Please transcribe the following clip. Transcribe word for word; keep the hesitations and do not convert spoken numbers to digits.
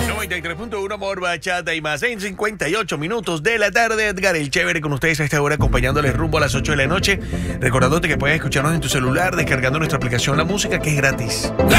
noventa y tres punto uno por Bachata y más en cincuenta y ocho minutos de la tarde. Edgar el Chévere con ustedes a esta hora, acompañándoles rumbo a las ocho de la noche. Recordándote que puedes escucharnos en tu celular, descargando nuestra aplicación La Música, que es gratis. La